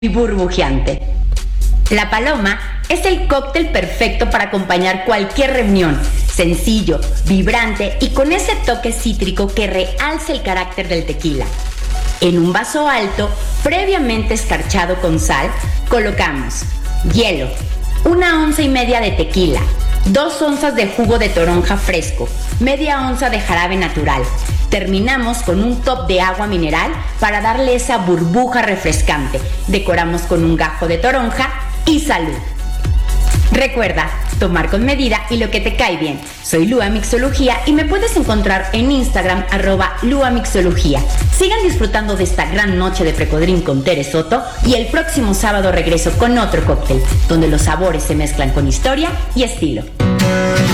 y burbujeante. La Paloma es el cóctel perfecto para acompañar cualquier reunión. Sencillo, vibrante y con ese toque cítrico que realza el carácter del tequila. En un vaso alto, previamente escarchado con sal, colocamos hielo, 1,5 onzas de tequila, 2 onzas de jugo de toronja fresco, media onza de jarabe natural. Terminamos con un top de agua mineral para darle esa burbuja refrescante. Decoramos con un gajo de toronja y salud. Recuerda, tomar con medida y lo que te cae bien. Soy Lua Mixología y me puedes encontrar en Instagram @LuaMixología. Sigan disfrutando de esta gran noche de Precodrín con Tere Soto y el próximo sábado regreso con otro cóctel, donde los sabores se mezclan con historia y estilo.